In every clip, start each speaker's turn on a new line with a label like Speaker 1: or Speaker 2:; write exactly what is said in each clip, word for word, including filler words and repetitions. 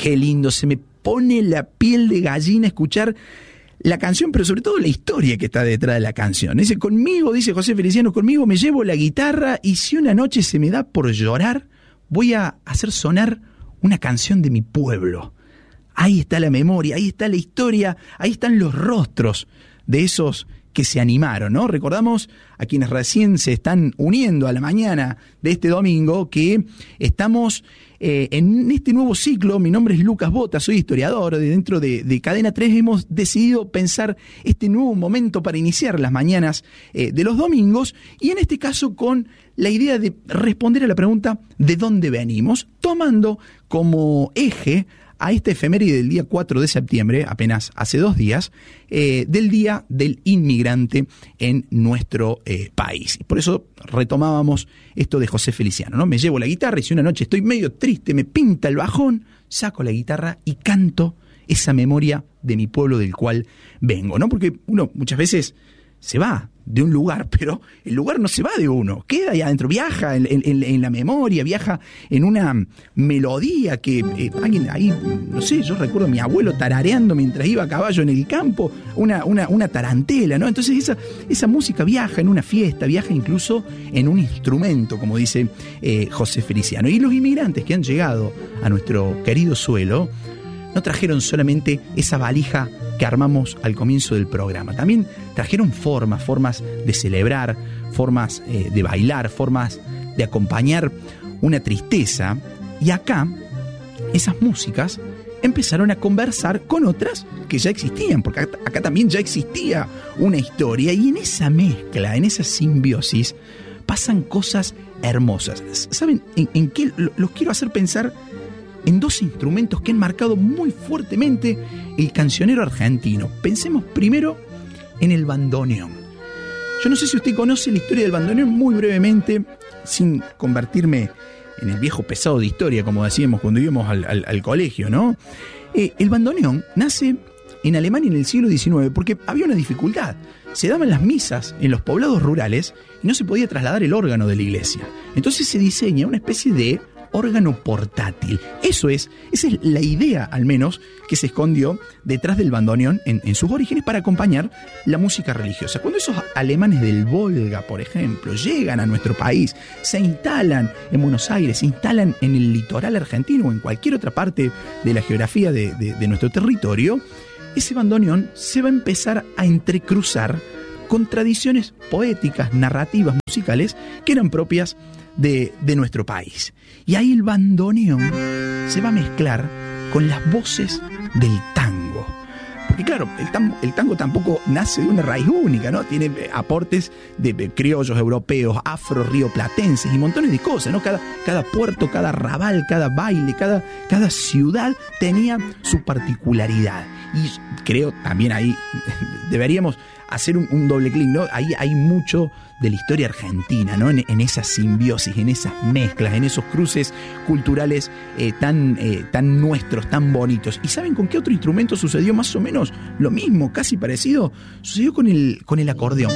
Speaker 1: qué lindo, se me pone la piel de gallina escuchar la canción, pero sobre todo la historia que está detrás de la canción. Dice, conmigo, dice José Feliciano, conmigo me llevo la guitarra y si una noche se me da por llorar, voy a hacer sonar una canción de mi pueblo. Ahí está la memoria, ahí está la historia, ahí están los rostros de esos que se animaron, ¿no? Recordamos a quienes recién se están uniendo a la mañana de este domingo que estamos eh, en este nuevo ciclo. Mi nombre es Lucas Bota, soy historiador. De dentro de, de Cadena tres hemos decidido pensar este nuevo momento para iniciar las mañanas eh, de los domingos, y en este caso con la idea de responder a la pregunta ¿de dónde venimos?, tomando como eje a esta efeméride del día cuatro de septiembre, apenas hace dos días, eh, del Día del Inmigrante en nuestro eh, país. Y por eso retomábamos esto de José Feliciano, ¿no? Me llevo la guitarra y si una noche estoy medio triste, me pinta el bajón, saco la guitarra y canto esa memoria de mi pueblo del cual vengo, ¿no? Porque uno muchas veces se va de un lugar, pero el lugar no se va de uno, queda ahí adentro, viaja en, en, en la memoria, viaja en una melodía que eh, alguien ahí, no sé, yo recuerdo a mi abuelo tarareando mientras iba a caballo en el campo, una, una, una tarantela, ¿no? Entonces esa, esa música viaja en una fiesta, viaja incluso en un instrumento, como dice eh, José Feliciano. Y los inmigrantes que han llegado a nuestro querido suelo no trajeron solamente esa valija que armamos al comienzo del programa. También trajeron formas, formas de celebrar, formas eh, de bailar, formas de acompañar una tristeza. Y acá, esas músicas empezaron a conversar con otras que ya existían, porque acá, acá también ya existía una historia, y en esa mezcla, en esa simbiosis, pasan cosas hermosas. ¿Saben en, en qué los quiero hacer pensar? En dos instrumentos que han marcado muy fuertemente el cancionero argentino. Pensemos primero en el bandoneón. Yo no sé si usted conoce la historia del bandoneón muy brevemente, sin convertirme en el viejo pesado de historia, como decíamos cuando íbamos al, al, al colegio, ¿no? Eh, el bandoneón nace en Alemania en el siglo diecinueve porque había una dificultad. Se daban las misas en los poblados rurales y no se podía trasladar el órgano de la iglesia. Entonces se diseña una especie de órgano portátil. Eso es, esa es la idea, al menos, que se escondió detrás del bandoneón en, en sus orígenes para acompañar la música religiosa. Cuando esos alemanes del Volga, por ejemplo, llegan a nuestro país, se instalan en Buenos Aires, se instalan en el litoral argentino o en cualquier otra parte de la geografía de, de, de nuestro territorio, ese bandoneón se va a empezar a entrecruzar con tradiciones poéticas, narrativas, musicales que eran propias de, de nuestro país. Y ahí el bandoneón se va a mezclar con las voces del tango. Porque claro, el tango, el tango tampoco nace de una raíz única, ¿no? Tiene aportes de, de criollos europeos, afro-rioplatenses y montones de cosas, ¿no? Cada, cada puerto, cada arrabal, cada baile, cada, cada ciudad tenía su particularidad. Y creo también ahí deberíamos hacer un, un doble clic, ¿no? Ahí hay mucho de la historia argentina, ¿no? En, en esa simbiosis, en esas mezclas, en esos cruces culturales eh, tan, eh, tan nuestros, tan bonitos. ¿Y saben con qué otro instrumento sucedió más o menos lo mismo, casi parecido? Sucedió con el, con el acordeón.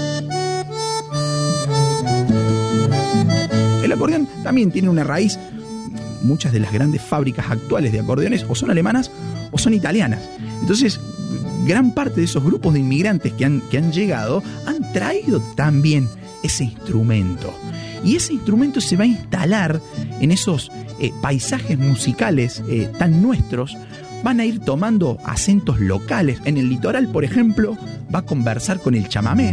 Speaker 1: El acordeón también tiene una raíz. Muchas de las grandes fábricas actuales de acordeones o son alemanas o son italianas. Entonces, gran parte de esos grupos de inmigrantes que han, que han llegado han traído también ese instrumento. Y ese instrumento se va a instalar en esos eh, paisajes musicales eh, tan nuestros. Van a ir tomando acentos locales. En el litoral, por ejemplo, va a conversar con el chamamé.